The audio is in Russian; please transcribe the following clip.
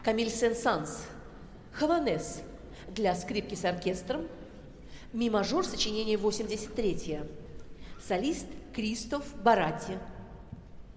Камиль Сен-Санс «Хаванес» для скрипки с оркестром, ми мажор, сочинение 83, солист Кристоф Баратти.